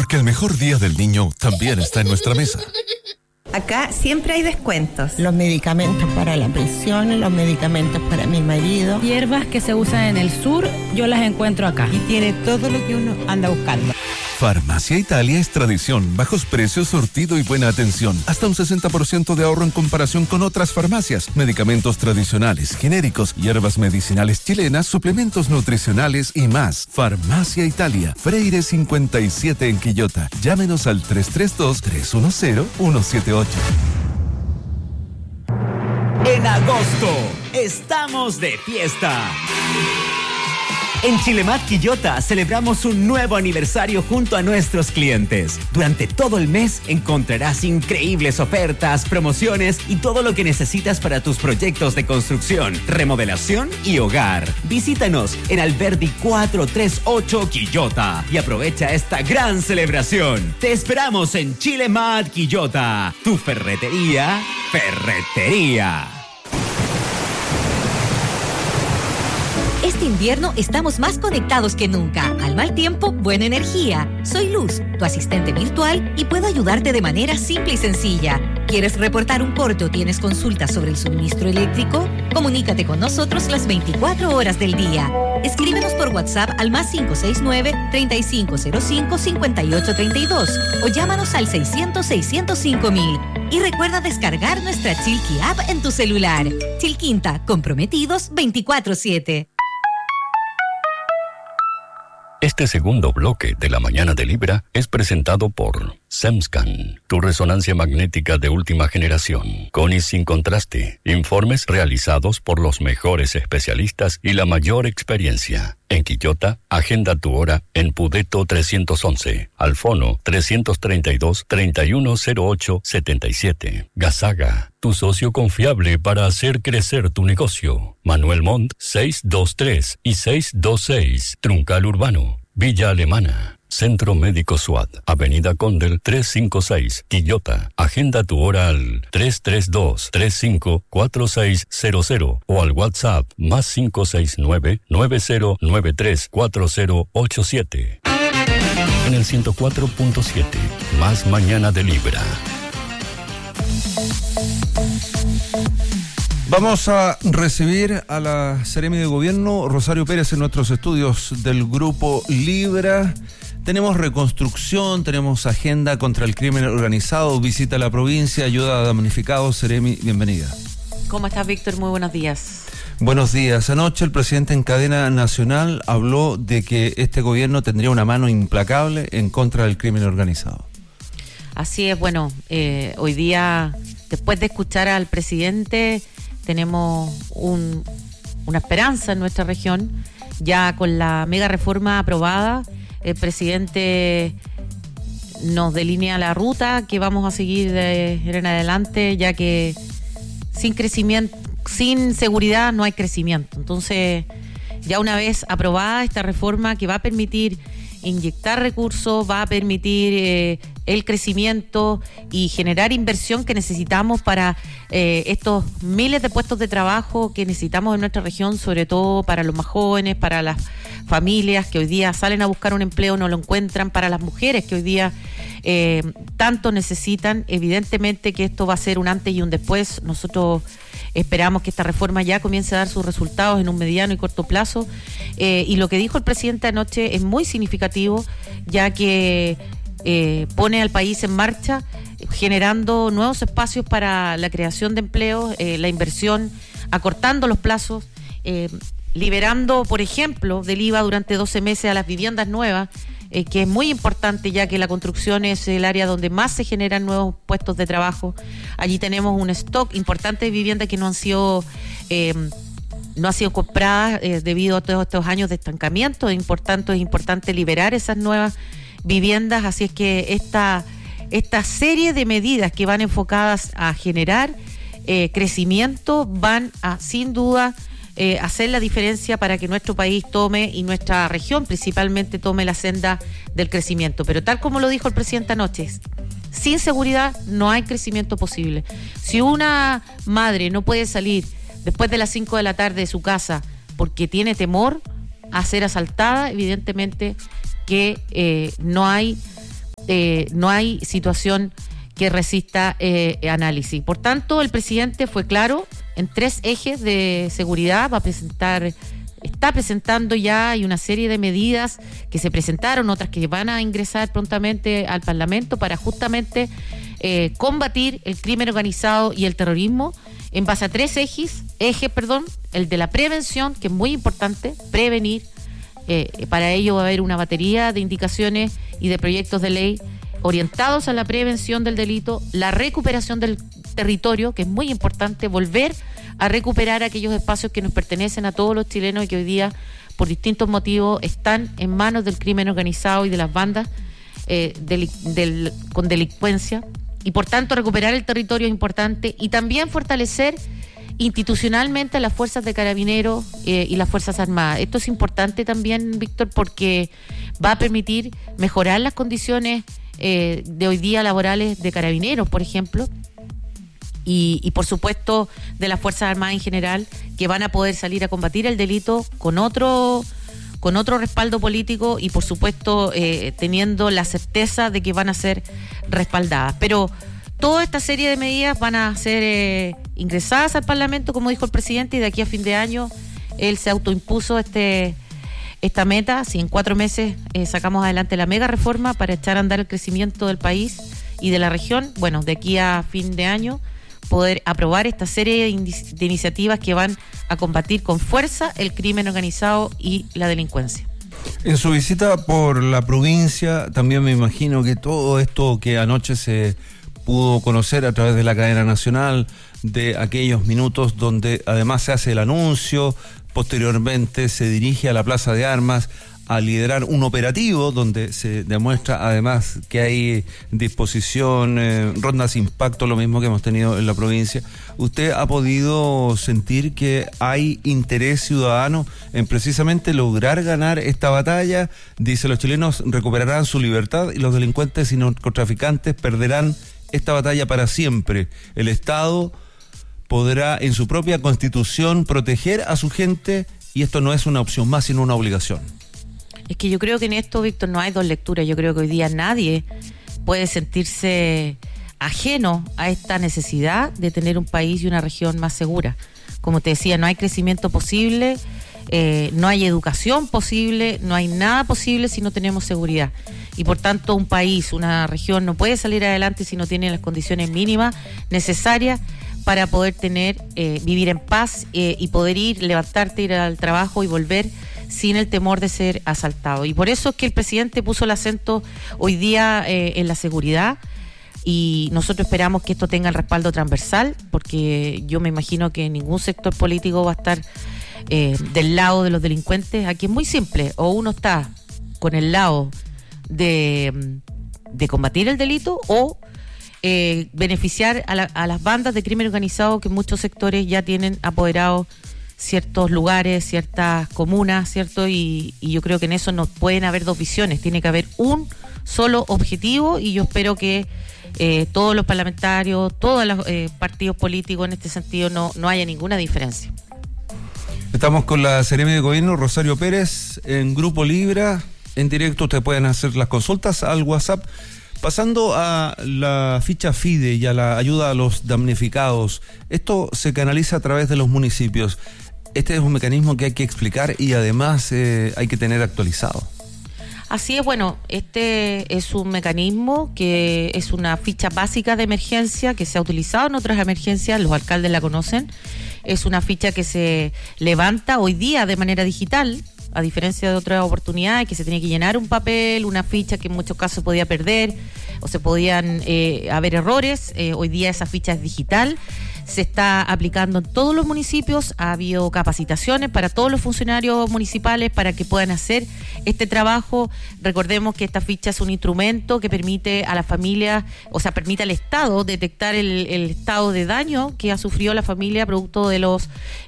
Porque el mejor día del niño también está en nuestra mesa. Acá siempre hay descuentos. Los medicamentos para la presión, los medicamentos para mi marido. Hierbas que se usan en el sur, yo las encuentro acá. Y tiene todo lo que uno anda buscando. Farmacia Italia es tradición, bajos precios, surtido y buena atención. Hasta un 60% de ahorro en comparación con otras farmacias. Medicamentos tradicionales, genéricos, hierbas medicinales chilenas, suplementos nutricionales y más. Farmacia Italia, Freire 57 en Quillota. Llámenos al 332-310-178. En agosto, estamos de fiesta. En Chilemat Quillota celebramos un nuevo aniversario junto a nuestros clientes. Durante todo el mes encontrarás increíbles ofertas, promociones y todo lo que necesitas para tus proyectos de construcción, remodelación y hogar. Visítanos en Alberdi 438 Quillota y aprovecha esta gran celebración. Te esperamos en Chilemat Quillota, tu ferretería. Este invierno estamos más conectados que nunca. Al mal tiempo, buena energía. Soy Luz, tu asistente virtual, y puedo ayudarte de manera simple y sencilla. ¿Quieres reportar un corte o tienes consultas sobre el suministro eléctrico? Comunícate con nosotros las 24 horas del día. Escríbenos por WhatsApp al +569-3505-5832 o llámanos al 600-605-000. Y recuerda descargar nuestra Chilqui App en tu celular. Chilquinta, comprometidos 24/7. Este segundo bloque de la Mañana de Libra es presentado por SEMSCAN, tu resonancia magnética de última generación, con y sin contraste, informes realizados por los mejores especialistas y la mayor experiencia. En Quillota, agenda tu hora en Pudeto 311, al fono 332-3108-77. Gazaga, tu socio confiable para hacer crecer tu negocio. Manuel Montt 623 y 626, Truncal Urbano, Villa Alemana. Centro Médico SWAT, Avenida Condel 356, Quillota. Agenda tu hora al 332-354600 o al WhatsApp +569-9093-4087. En el 104.7, más Mañana de Libra. Vamos a recibir a la Seremi de Gobierno, Rosario Pérez, en nuestros estudios del Grupo Libra. Tenemos reconstrucción, tenemos agenda contra el crimen organizado, visita a la provincia, ayuda a damnificados. Seremi, bienvenida. ¿Cómo estás, Víctor? Muy buenos días. Buenos días. Anoche el presidente en cadena nacional habló de que este gobierno tendría una mano implacable en contra del crimen organizado. Así es, bueno, hoy día, después de escuchar al presidente, tenemos una esperanza en nuestra región. Ya con la mega reforma aprobada, el presidente nos delinea la ruta que vamos a seguir en adelante, ya que sin crecimiento, sin seguridad no hay crecimiento. Entonces, ya una vez aprobada esta reforma que va a permitir inyectar recursos, va a permitir el crecimiento y generar inversión que necesitamos para estos miles de puestos de trabajo que necesitamos en nuestra región, sobre todo para los más jóvenes, para las familias que hoy día salen a buscar un empleo, no lo encuentran, para las mujeres que hoy día tanto necesitan. Evidentemente que esto va a ser un antes y un después. Nosotros esperamos que esta reforma ya comience a dar sus resultados en un mediano y corto plazo. Y lo que dijo el presidente anoche es muy significativo, ya que pone al país en marcha, generando nuevos espacios para la creación de empleo, la inversión, acortando los plazos, liberando, por ejemplo, del IVA durante 12 meses a las viviendas nuevas, que es muy importante, ya que la construcción es el área donde más se generan nuevos puestos de trabajo. Allí tenemos un stock importante de viviendas que no han sido compradas debido a todos estos años de estancamiento. Es importante liberar esas nuevas viviendas, así es que esta serie de medidas que van enfocadas a generar crecimiento van a, sin duda, hacer la diferencia para que nuestro país tome, y nuestra región principalmente, tome la senda del crecimiento. Pero tal como lo dijo el presidente anoche, sin seguridad no hay crecimiento posible. Si una madre no puede salir después de las 5 de la tarde de su casa porque tiene temor a ser asaltada, evidentemente que no hay no hay situación que resista análisis. Por tanto, el presidente fue claro en 3 ejes de seguridad. Está presentando ya, hay una serie de medidas que se presentaron, otras que van a ingresar prontamente al Parlamento para justamente combatir el crimen organizado y el terrorismo en base a 3 ejes, el de la prevención, que es muy importante, prevenir. Para ello va a haber una batería de indicaciones y de proyectos de ley orientados a la prevención del delito, la recuperación del territorio, que es muy importante, volver a recuperar aquellos espacios que nos pertenecen a todos los chilenos y que hoy día, por distintos motivos, están en manos del crimen organizado y de las bandas con delincuencia. Y por tanto, recuperar el territorio es importante, y también fortalecer institucionalmente a las fuerzas de carabineros y las fuerzas armadas. Esto es importante también, Víctor, porque va a permitir mejorar las condiciones de hoy día laborales de carabineros, por ejemplo, y por supuesto de las fuerzas armadas en general, que van a poder salir a combatir el delito con otro respaldo político y por supuesto teniendo la certeza de que van a ser respaldadas. Pero toda esta serie de medidas van a ser ingresadas al Parlamento, como dijo el presidente, y de aquí a fin de año él se autoimpuso esta meta. Si en 4 meses sacamos adelante la mega reforma para echar a andar el crecimiento del país y de la región, bueno, de aquí a fin de año poder aprobar esta serie de iniciativas que van a combatir con fuerza el crimen organizado y la delincuencia. En su visita por la provincia, también me imagino que todo esto que anoche se pudo conocer a través de la cadena nacional, de aquellos minutos donde además se hace el anuncio, posteriormente se dirige a la Plaza de Armas a liderar un operativo donde se demuestra además que hay disposición, rondas impacto, lo mismo que hemos tenido en la provincia. ¿Usted ha podido sentir que hay interés ciudadano en precisamente lograr ganar esta batalla? Dice, los chilenos recuperarán su libertad y los delincuentes y narcotraficantes perderán esta batalla para siempre. El Estado podrá en su propia constitución proteger a su gente y esto no es una opción más, sino una obligación. Es que yo creo que en esto, Víctor, no hay 2 lecturas. Yo creo que hoy día nadie puede sentirse ajeno a esta necesidad de tener un país y una región más segura. Como te decía, no hay crecimiento posible, no hay educación posible, no hay nada posible si no tenemos seguridad. Y por tanto, un país, una región no puede salir adelante si no tiene las condiciones mínimas necesarias para poder vivir en paz y poder levantarte, ir al trabajo y volver sin el temor de ser asaltado. Y por eso es que el presidente puso el acento hoy día en la seguridad, y nosotros esperamos que esto tenga el respaldo transversal, porque yo me imagino que ningún sector político va a estar del lado de los delincuentes. Aquí es muy simple: o uno está con el lado de combatir el delito o beneficiar a las bandas de crimen organizado que en muchos sectores ya tienen apoderados ciertos lugares, ciertas comunas, ¿cierto? Y yo creo que en eso no pueden haber 2 visiones, tiene que haber un solo objetivo, y yo espero que todos los parlamentarios, todos los partidos políticos en este sentido no haya ninguna diferencia. Estamos con la Seremi de Gobierno, Rosario Pérez, en Grupo Libra, en directo. Ustedes pueden hacer las consultas al WhatsApp. Pasando a la ficha FIDE y a la ayuda a los damnificados, esto se canaliza a través de los municipios. Este es un mecanismo que hay que explicar y además hay que tener actualizado. Así es, bueno, este es un mecanismo que es una ficha básica de emergencia que se ha utilizado en otras emergencias, los alcaldes la conocen. Es una ficha que se levanta hoy día de manera digital, a diferencia de otras oportunidades que se tenía que llenar un papel, una ficha que en muchos casos podía perder o se podían haber errores. Hoy día esa ficha es digital, se está aplicando en todos los municipios, ha habido capacitaciones para todos los funcionarios municipales para que puedan hacer este trabajo. Recordemos que esta ficha es un instrumento que permite a la familia, o sea, permite al Estado detectar el estado de daño que ha sufrido la familia producto de los